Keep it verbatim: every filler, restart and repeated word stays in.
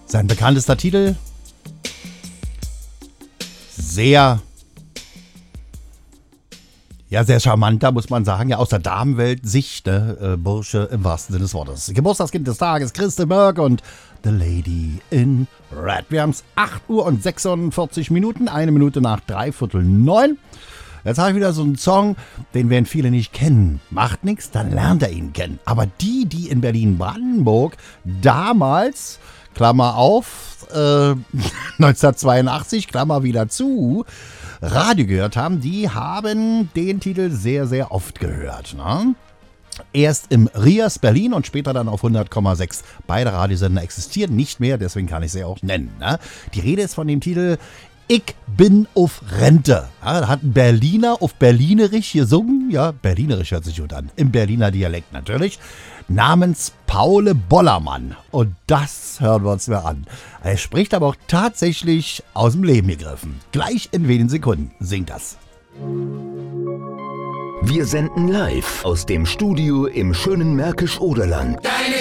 Sein bekanntester Titel, sehr, ja, sehr charmanter, muss man sagen, ja, aus der Damenwelt, Sicht, ne, äh, Bursche im wahrsten Sinne des Wortes. Geburtstagskind des Tages, Christel Berg und The Lady in Red. Wir haben es acht Uhr und sechsundvierzig Minuten, eine Minute nach dreiviertel neun. Jetzt habe ich wieder so einen Song, den werden viele nicht kennen. Macht nichts, dann lernt er ihn kennen. Aber die, die in Berlin-Brandenburg damals, Klammer auf, äh, neunzehnhundertzweiundachtzig, Klammer wieder zu, Radio gehört haben, die haben den Titel sehr, sehr oft gehört. Ne? Erst im Rias Berlin und später dann auf hundert Komma sechs. Beide Radiosender existieren nicht mehr, deswegen kann ich sie auch nennen. Ne? Die Rede ist von dem Titel Ich bin auf Rente. Ja, da hat ein Berliner auf Berlinerisch gesungen. Ja, Berlinerisch hört sich gut an. Im Berliner Dialekt natürlich. Namens Paul Bollermann. Und das hören wir uns mal an. Er spricht aber auch tatsächlich aus dem Leben gegriffen. Gleich in wenigen Sekunden singt das. Wir senden live aus dem Studio im schönen Märkisch-Oderland.